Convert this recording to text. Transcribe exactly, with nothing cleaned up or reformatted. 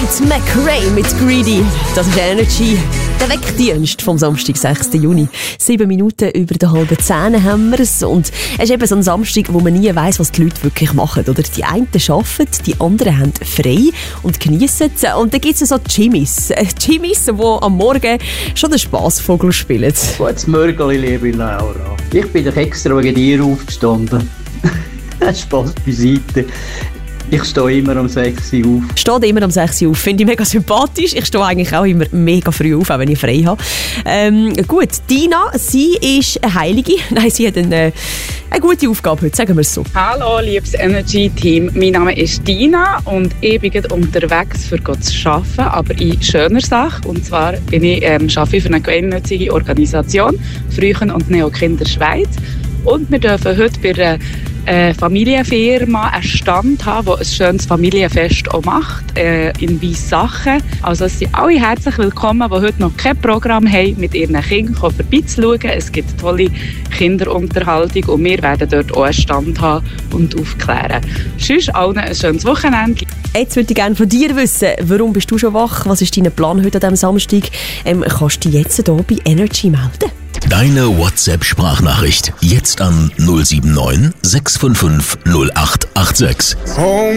Tate McRae mit Greedy. Das ist Energy. Der Wegdienst vom Samstag, sechsten Juni. Sieben Minuten über der halben Zehn haben wir es. Und es ist eben so ein Samstag, wo man nie weiss, was die Leute wirklich machen. Oder die einen arbeiten, die anderen haben frei und geniessen es. Und dann gibt es so Jimmies. Jimmies, die am Morgen schon den Spassvogel spielen. Gutes Mörgeli, liebe Laura. Ich bin doch extra wegen dir aufgestanden. Spass beiseite. Ich stehe immer um sechs Uhr auf. Steht immer um sechs Uhr auf. Finde ich mega sympathisch. Ich stehe eigentlich auch immer mega früh auf, auch wenn ich frei habe. Ähm, gut, Dina, sie ist eine Heilige. Nein, sie hat eine, eine gute Aufgabe heute, sagen wir es so. Hallo, liebes Energy-Team. Mein Name ist Dina und ich bin unterwegs, für zu arbeiten, aber in schöner Sache. Und zwar bin ich, ähm, arbeite ich für eine gemeinnützige Organisation, Frühen und Neokinder Schweiz. Und wir dürfen heute bei einer Eine Familienfirma einen Stand haben, die ein schönes Familienfest auch macht, äh, in Weissachen. Also es sind alle herzlich willkommen, die heute noch kein Programm haben, mit ihren Kindern vorbeizuschauen. Es gibt tolle Kinderunterhaltung und wir werden dort auch einen Stand haben und aufklären. Sonst allen ein schönes Wochenende. Jetzt würde ich gerne von dir wissen, warum bist du schon wach? Was ist dein Plan heute an diesem Samstag? Ähm, kannst du dich jetzt hier bei Energy melden? Deine WhatsApp-Sprachnachricht jetzt an null sieben neun sechs fünf fünf null acht acht sechs.